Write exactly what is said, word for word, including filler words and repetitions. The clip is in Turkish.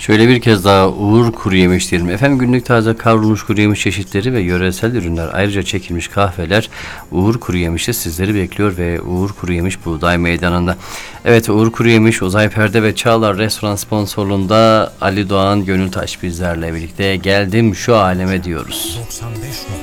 Şöyle bir kez daha Uğur Kuru Yemiş diyelim. Efendim günlük taze kavrulmuş kuru yemiş çeşitleri ve yöresel ürünler, ayrıca çekilmiş kahveler Uğur Kuru Yemiş'te sizleri bekliyor ve Uğur Kuru Yemiş Buğday Meydanı'nda. Evet, Uğur Kuru Yemiş, Uzay Perde ve Çağlar Restoran sponsorluğunda Ali Doğan Gönültaş bizlerle birlikte geldim şu aleme diyoruz. doksan beş